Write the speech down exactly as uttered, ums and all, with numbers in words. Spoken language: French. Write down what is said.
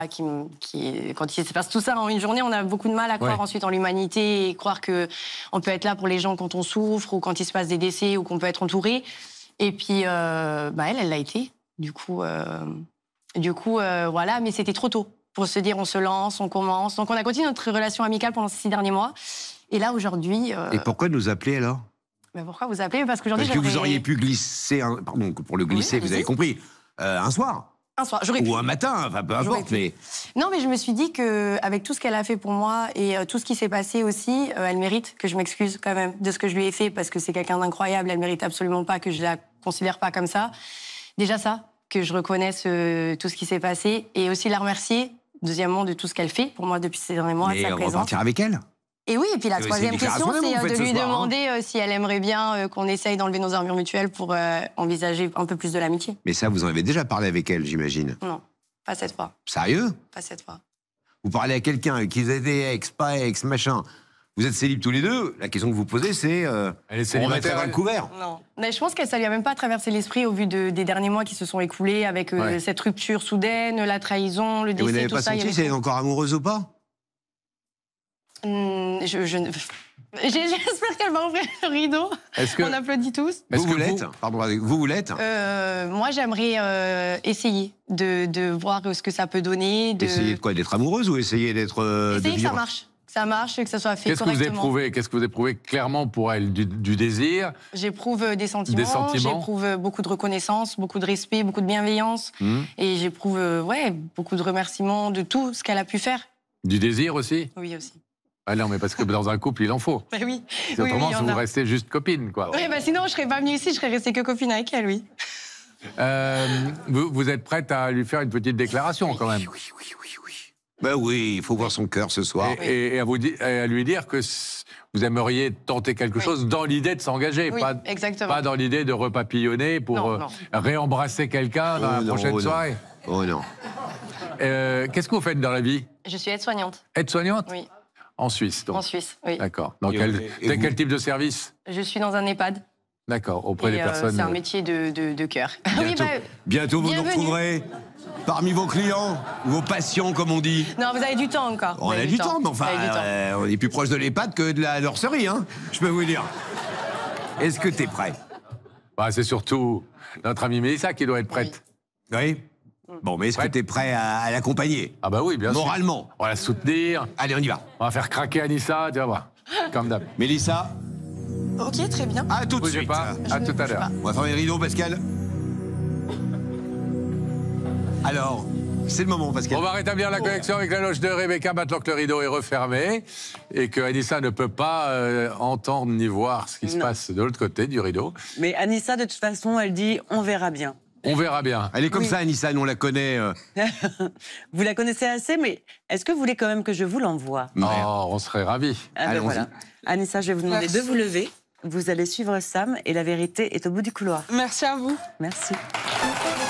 Qui, qui, quand il se passe tout ça en une journée, on a beaucoup de mal à croire ouais. ensuite en l'humanité et croire qu'on peut être là pour les gens quand on souffre ou quand il se passe des décès ou qu'on peut être entouré. Et puis, euh, bah elle, elle l'a été. Du coup, euh, du coup euh, voilà, mais c'était trop tôt pour se dire on se lance, on commence. Donc on a continué notre relation amicale pendant ces six derniers mois. Et là, aujourd'hui... Euh... Et pourquoi nous appeler alors? Mais pourquoi vous appelez? Parce qu'aujourd'hui, Parce que vous auriez pu glisser, un... pardon, pour le glisser, oui, vous avez compris, euh, un soir. Un soir, ou pu. un matin, enfin peu importe. Mais... Non, mais je me suis dit qu'avec tout ce qu'elle a fait pour moi et euh, tout ce qui s'est passé aussi, euh, elle mérite que je m'excuse quand même de ce que je lui ai fait parce que c'est quelqu'un d'incroyable. Elle mérite absolument pas que je la considère pas comme ça. Déjà ça, que je reconnaisse euh, tout ce qui s'est passé et aussi la remercier, deuxièmement, de tout ce qu'elle fait pour moi depuis ces derniers mois. Mais sa on présence. repartir avec elle. Et oui, et puis la euh, troisième question, c'est euh, de lui soir, demander hein. euh, si elle aimerait bien euh, qu'on essaye d'enlever nos armures mutuelles pour euh, envisager un peu plus de l'amitié. Mais ça, vous en avez déjà parlé avec elle, j'imagine. Non. Pas cette fois. Sérieux? Pas cette fois. Vous parlez à quelqu'un avec qui vous êtes des ex, pas ex, machin. Vous êtes célibes tous les deux. La question que vous posez, c'est... Euh, elle est célibataire dans le couvert. Non. Mais je pense que ça lui a même pas traversé l'esprit au vu de, des derniers mois qui se sont écoulés avec euh, ouais. cette rupture soudaine, la trahison, le décès, tout ça. Vous n'avez pas senti si elle est encore amoureuse ou pas? Hum, je, je... J'espère qu'elle va ouvrir le rideau. Que... On applaudit tous. Vous, vous l'êtes vous... Pardon, vous, vous l'êtes euh, Moi, j'aimerais euh, essayer de, de voir ce que ça peut donner. De... Essayer de quoi? D'être amoureuse ou essayer d'être... Euh, essayer de que vivre... ça marche. Que ça marche et que ça soit fait Qu'est-ce correctement. Que vous éprouvez Qu'est-ce que vous éprouvez clairement pour elle? Du, du désir? J'éprouve des sentiments. Des sentiments. J'éprouve beaucoup de reconnaissance, beaucoup de respect, beaucoup de bienveillance. Mmh. Et j'éprouve ouais, beaucoup de remerciements de tout ce qu'elle a pu faire. Du désir aussi? Oui, aussi. Ah non, mais parce que dans un couple, il en faut. Bah oui. Autrement, oui, oui, vous a. restez juste copine, quoi. Oui, bah sinon, je serais pas venue ici, je serais restée que copine avec elle, oui. Euh, vous, vous êtes prête à lui faire une petite déclaration, quand même? Oui, oui, oui, oui. oui. Ben oui, il faut voir son cœur ce soir. Et, et, et, à, vous, et à lui dire que vous aimeriez tenter quelque oui. chose dans l'idée de s'engager, oui, pas, pas dans l'idée de repapillonner pour non, euh, non. réembrasser quelqu'un dans oh la non, prochaine oh soirée. Oh non. Euh, Qu'est-ce que vous faites dans la vie? Je suis aide-soignante. Aide-soignante? Oui. En Suisse, donc. En Suisse, oui. D'accord. Dans quel, quel, quel type de service? Je suis dans un EHPAD. D'accord, auprès et des euh, personnes... C'est un métier de, de, de cœur. Bientôt, oui, bah, bientôt vous nous retrouverez parmi vos clients, vos patients, comme on dit. Non, vous avez du temps encore. On a du temps, temps, mais enfin, euh, on est plus proche de l'EHPAD que de la nurserie, hein, je peux vous dire. Est-ce que t'es prêt? Bah, c'est surtout notre amie Mélissa qui doit être prête. Oui, oui. Bon, mais est-ce que tu es prêt à, à l'accompagner? Ah bah oui, bien sûr. Moralement. On va la soutenir. Allez, on y va. On va faire craquer Anissa, tu vas voir. Comme d'hab. Mélissa. Ok, très bien. À tout de Bougez suite. Pas. À tout à l'heure. On va fermer le rideau, Pascal. Alors, c'est le moment, Pascal. On va rétablir la connexion avec la loge de Rebecca maintenant que le rideau est refermé et que Anissa ne peut pas euh, entendre ni voir ce qui non. se passe de l'autre côté du rideau. Mais Anissa, de toute façon, elle dit « on verra bien ». On verra bien. Elle est comme oui. ça, Anissa, nous on la connaît. Euh... Vous la connaissez assez, mais est-ce que vous voulez quand même que je vous l'envoie? Oh, on serait ravis. Ah ben voilà. Anissa, je vais vous demander Merci. de vous lever. Vous allez suivre Sam et la vérité est au bout du couloir. Merci à vous. Merci.